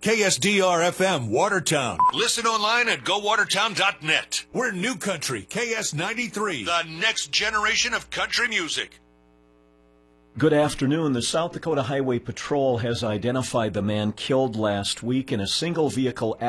KSDR-FM, Watertown. Listen online at gowatertown.net. We're New Country, KS93, the next generation of country music. Good afternoon. The South Dakota Highway Patrol has identified the man killed last week in a single vehicle